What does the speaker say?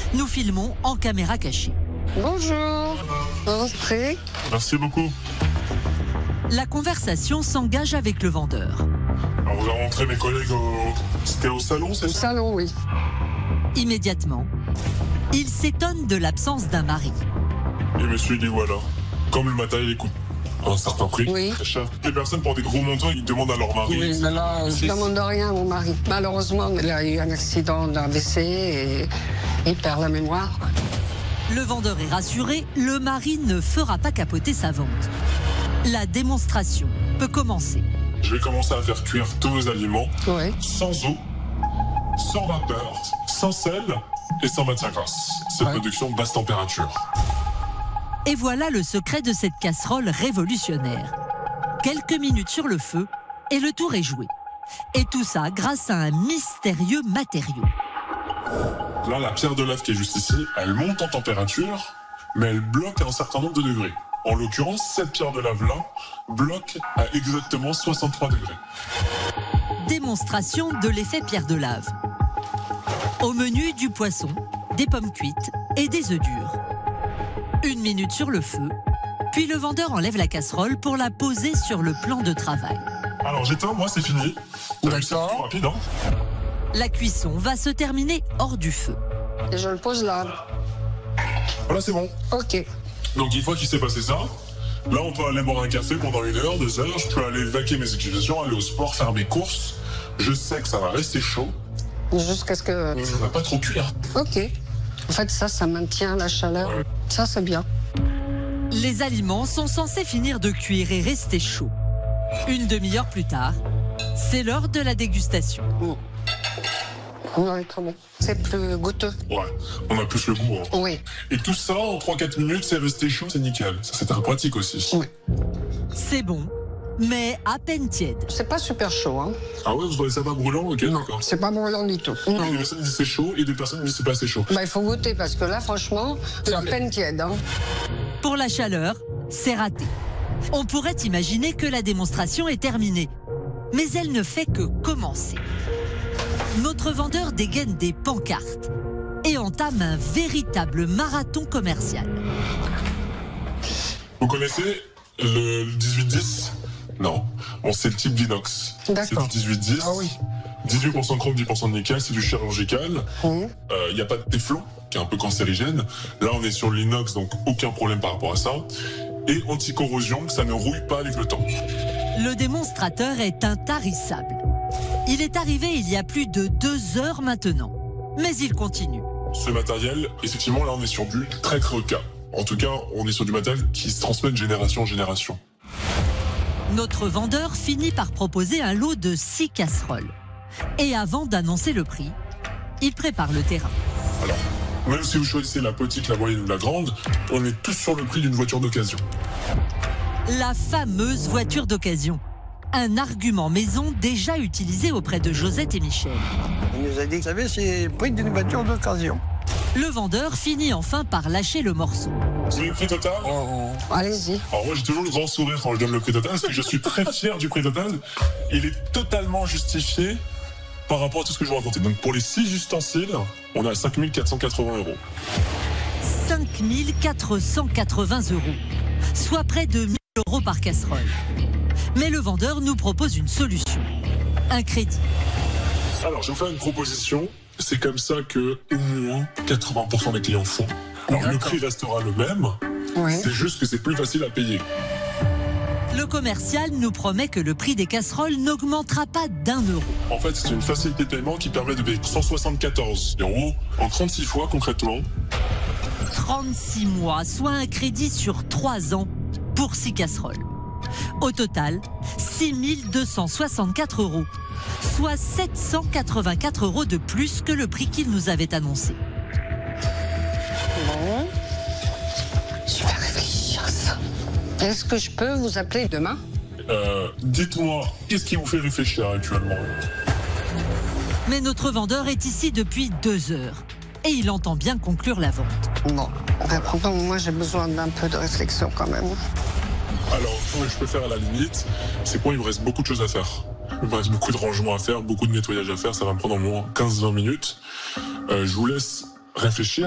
Nous filmons en caméra cachée. Bonjour, entrez. Merci beaucoup. La conversation s'engage avec le vendeur. Alors, vous avez rencontré mes collègues C'était au salon, c'est Au ça? salon, oui. Immédiatement, il s'étonne de l'absence d'un mari. Et monsieur dit voilà, comme le matériel coûte un certain prix, Oui. très cher. Les personnes pour des gros montants, ils demandent à leur mari. Oui, mais là, je ne demande rien à mon mari. Malheureusement, il a eu un accident d'AVC et il perd la mémoire. Le vendeur est rassuré, le mari ne fera pas capoter sa vente. La démonstration peut commencer. Je vais commencer à faire cuire tous vos aliments, Oui. sans eau, sans vapeur, sans sel et sans matière grasse. C'est Ouais. production basse température. Et voilà le secret de cette casserole révolutionnaire. Quelques minutes sur le feu et le tour est joué. Et tout ça grâce à un mystérieux matériau. Là, la pierre de lave qui est juste ici, elle monte en température, mais elle bloque à un certain nombre de degrés. En l'occurrence, cette pierre de lave-là bloque à exactement 63 degrés. Démonstration de l'effet pierre de lave. Au menu, du poisson, des pommes cuites et des œufs durs. 1 minute sur le feu, puis le vendeur enlève la casserole pour la poser sur le plan de travail. Alors j'éteins, moi c'est fini. D'accord. C'est plus rapide, hein. La cuisson va se terminer hors du feu. Et je le pose là. Voilà, c'est bon. Ok. Donc une fois qu'il s'est passé ça, là on peut aller boire un café pendant 1 heure, 2 heures, je peux aller vaquer mes occupations, aller au sport, faire mes courses. Je sais que ça va rester chaud, Jusqu'à ce que... ça va pas trop cuire. Ok. En fait, ça maintient la chaleur. Ouais. Ça, c'est bien. Les aliments sont censés finir de cuire et rester chauds. 1 demi-heure plus tard, c'est l'heure de la dégustation. Oui, très bon. C'est plus goûteux. Ouais, on a plus le goût. Hein. Oui. Et tout ça, en 3-4 minutes, c'est resté chaud, c'est nickel. Ça c'est très pratique aussi. Oui. C'est bon, mais à peine tiède. C'est pas super chaud, hein. Ah ouais, vous trouvez ça pas brûlant? Ok, Non, d'accord. c'est pas brûlant du tout. Il y a Non. des personnes qui disent c'est chaud et des personnes qui disent c'est pas assez chaud. Bah, il faut goûter parce que là, franchement, c'est à peine tiède, hein. Pour la chaleur, c'est raté. On pourrait imaginer que la démonstration est terminée, mais elle ne fait que commencer. Notre vendeur dégaine des pancartes et entame un véritable marathon commercial. Vous connaissez le 1810? Non. Bon, c'est le type d'inox. D'accord. C'est du 1810. Ah oui. 18% chrome, 10% de nickel, c'est du chirurgical. Il n'y a pas de téflon, qui est un peu cancérigène. Là, on est sur l'inox, donc aucun problème par rapport à ça. Et anti-corrosion, ça ne rouille pas avec le temps. Le démonstrateur est intarissable. Il est arrivé il y a plus de 2 heures maintenant, mais il continue. Ce matériel, effectivement, là, on est sur du très creux cas. En tout cas, on est sur du matériel qui se transmet de génération en génération. Notre vendeur finit par proposer un lot de 6 casseroles. Et avant d'annoncer le prix, il prépare le terrain. Alors, même si vous choisissez la petite, la moyenne ou la grande, on est tous sur le prix d'une voiture d'occasion. La fameuse voiture d'occasion. Un argument maison déjà utilisé auprès de Josette et Michel. Il nous a dit, vous savez, c'est le prix d'une voiture d'occasion. Le vendeur finit enfin par lâcher le morceau. C'est le prix total? Allez-y. Alors moi j'ai toujours le grand sourire quand je donne le prix total parce que je suis très fier du prix total. Il est totalement justifié par rapport à tout ce que je vous racontais. Donc pour les 6 ustensiles, on est à 5 480 €. 5 480 €, soit près de 1 000 € par casserole. Mais le vendeur nous propose une solution. Un crédit. Alors je vais vous faire une proposition. C'est comme ça que au moins 80% des clients font. Alors le prix restera le même, Oui. c'est juste que c'est plus facile à payer. Le commercial nous promet que le prix des casseroles n'augmentera pas d'1 euro. En fait, c'est une facilité de paiement qui permet de payer 174 € en 36 fois concrètement. 36 mois, soit un crédit sur 3 ans pour 6 casseroles. Au total, 6 264 €, soit 784 € de plus que le prix qu'il nous avait annoncé. Bon. Je vais réfléchir à ça. Est-ce que je peux vous appeler demain? Dites-moi, qu'est-ce qui vous fait réfléchir actuellement? Mais notre vendeur est ici depuis 2 heures et il entend bien conclure la vente. Bon. Pourtant, moi, j'ai besoin d'un peu de réflexion quand même. Alors, ce que je peux faire à la limite, c'est quoi? Il me reste beaucoup de choses à faire. Il me reste beaucoup de rangements à faire, beaucoup de nettoyage à faire. Ça va me prendre au moins 15-20 minutes. Je vous laisse réfléchir.